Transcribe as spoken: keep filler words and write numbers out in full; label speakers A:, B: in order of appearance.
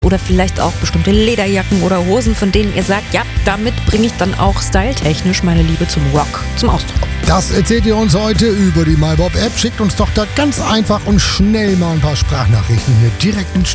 A: Oder vielleicht auch bestimmte Lederjacken oder Hosen, von denen ihr sagt, ja, damit bringe ich dann auch styletechnisch meine Liebe zum Rock zum Ausdruck.
B: Das erzählt ihr uns heute über die MyBob-App. Schickt uns doch da ganz einfach und schnell mal ein paar Sprachnachrichten mit direkten